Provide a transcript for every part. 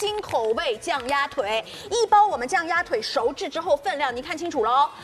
筋口味酱鸭腿，一包我们酱鸭腿熟制之后分量，你看清楚喽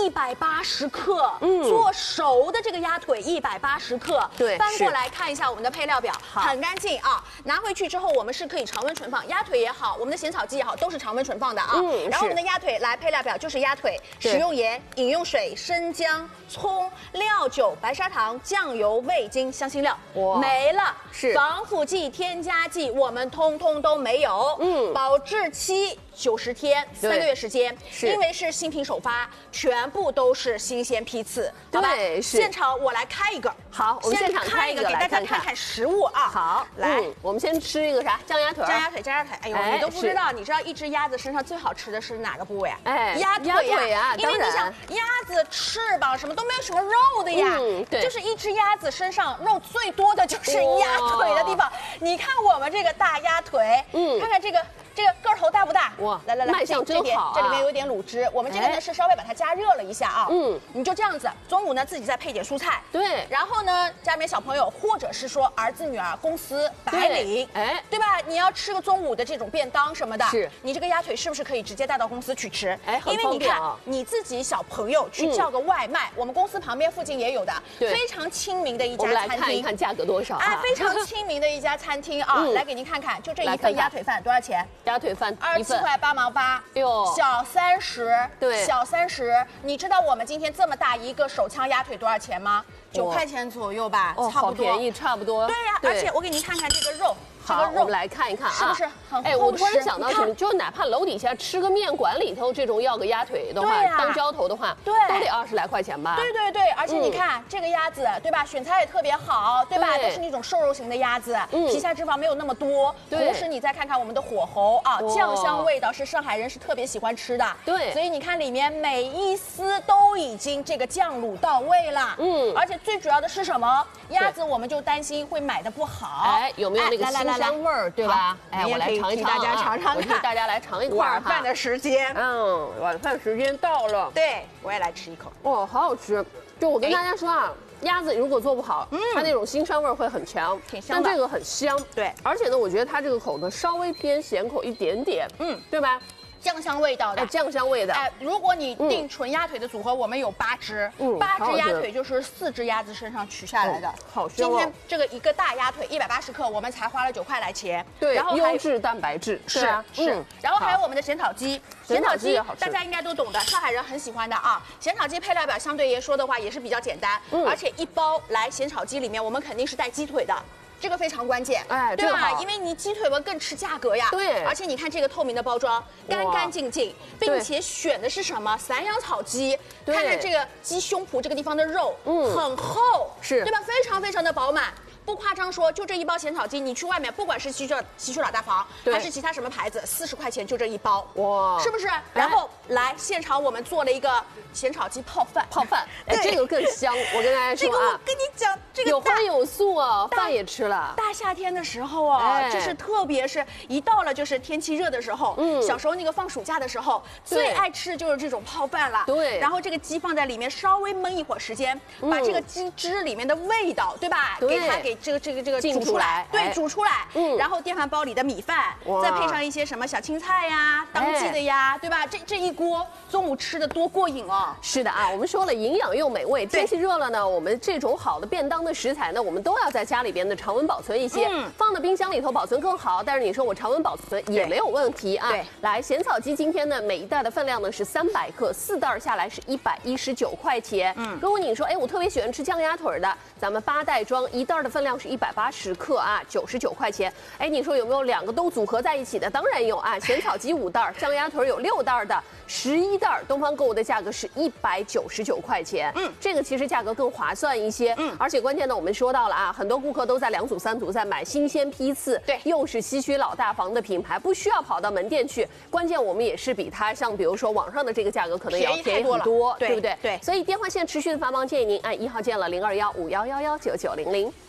，180克。做熟的这个鸭腿180克。 对， 翻过来看一下我们的配料表，很干净啊。拿回去之后，我们是可以常温存放，鸭腿也好，我们的咸草鸡也好，都是常温存放的啊。然后我们的鸭腿来配料表就是鸭腿，食用盐、饮用水、生姜、葱、料酒、白砂糖、酱油、味精、香辛料，没了。是防腐剂、添加剂我们通通都没有。保质期90天，3个月时间。因为是新品首发，全部都是新鲜批次，好吧？现场我来开一个。 好，我们现场开一个， 给大家看看实物啊。 好，来，我们先吃一个啥？酱鸭腿。 酱鸭腿，酱鸭腿。哎呦，你都不知道，你知道一只鸭子身上最好吃的是哪个部位啊？ 哎， 鸭腿啊， 因为你想，鸭子翅膀什么都没有什么肉的呀， 对， 就是一只鸭子身上肉最多的就是鸭腿的地方。你看我们这个大鸭腿，看看这个个头大不大？哇，来， 卖相真好啊！ 这里面有点卤汁，我们这个呢是稍微把它加热了一下啊。你就这样子，中午呢自己再配点蔬菜， 对， 然后呢家里面小朋友或者是说儿子女儿公司白领，对吧？你要吃个中午的这种便当什么的，是你这个鸭腿是不是可以直接带到公司去吃？因为你看你自己小朋友去叫个外卖，我们公司旁边附近也有的，非常亲民的一家餐厅。 我们来看一看价格多少啊？ 非常亲民的一家餐厅啊，来给您看看，就这一份鸭腿饭多少钱？ 鸭腿饭 27块8毛8，小30，对，小30。你知道我们今天这么大一个手枪鸭腿多少钱吗？9块钱左右吧，差不多。 好便宜，差不多。 对呀，而且我给您看看这个肉。 好，我们来看一看啊， 是不是很厚实？ 哎，我突然想到什么，就哪怕楼底下吃个面馆里头这种要个鸭腿的话，当浇头的话，对，都得20来块钱吧？ 对，而且你看这个鸭子，对吧？选材也特别好，对吧？都是那种瘦肉型的鸭子，皮下脂肪没有那么多。同时你再看看我们的火候啊，酱香味道是上海人是特别喜欢吃的。对，所以你看里面每一丝都已经这个酱卤到位了。而且最主要的是什么？鸭子我们就担心会买的不好。哎， 有没有那个新香味儿，对吧？哎，我来尝一尝， 大家尝尝看。 我替大家来尝一块晚饭的时间， 晚饭时间到了。 对，我也来吃一口。 哇，好好吃！就我跟大家说啊，鸭子如果做不好，它那种腥膻味会很强， 挺香的。 但这个很香，对。而且呢，我觉得它这个口呢稍微偏咸口一点点，对吧？ 酱香味道的， 酱香味的。 如果你订纯鸭腿的组合，我们有8只，8只鸭腿就是4只鸭子身上取下来的。 好香哦！ 今天这个一个大鸭腿180克，我们才花了9块来钱。 对，然后优质蛋白质是。然后还有我们的咸草鸡，咸草鸡大家应该都懂的，上海人很喜欢的啊。咸草鸡配料表相对来说的话也是比较简单，而且一包来咸草鸡里面我们肯定是带鸡腿的。这个非常关键，对吧？因为你鸡腿嘛更吃价格呀。对，而且你看这个透明的包装，干干净净，并且选的是什么散养草鸡？看看这个鸡胸脯这个地方的肉，很厚，是对吧？非常非常的饱满。不夸张说，就这一包咸草鸡，你去外面不管是西区老大房还是其他什么牌子，40块钱就这一包，哇，是不是？然后来现场我们做了一个咸炒鸡泡饭， 哎，这个更香。我跟大家说啊， 我跟你讲，这个有荤有素啊，饭也吃了。 大夏天的时候啊，就是特别是一到了就是天气热的时候，小时候那个放暑假的时候，最爱吃的就是这种泡饭了。对，然后这个鸡放在里面稍微焖一会儿时间，把这个鸡汁里面的味道，对吧？给这个煮出来，对，煮出来，然后电饭煲里的米饭，再配上一些什么小青菜呀、当季的呀，对吧？这一锅中午吃的多过瘾哦！ 是的啊，我们说了营养又美味，天气热了呢，我们这种好的便当的食材呢，我们都要在家里边的常温保存一些，放到冰箱里头保存更好。但是你说我常温保存也没有问题啊。对，来咸草鸡今天呢，每一袋的分量呢是300克，4袋下来是119块钱。如果你说哎，我特别喜欢吃酱鸭腿的，咱们8袋装，1袋的分量是180克啊，99块钱。哎，你说有没有2个都组合在一起的？当然有啊，咸草鸡5袋，酱鸭腿有6袋的，11袋。东方购物的价格是199块钱。这个其实价格更划算一些。而且关键呢，我们说到了啊，很多顾客都在2组3组在买新鲜批次，对，又是西区老大房的品牌，不需要跑到门店去。关键我们也是比它像比如说网上的这个价格可能也要便宜很多，对不对？对。所以电话线持续的繁忙，建议您按1号键了0215111990。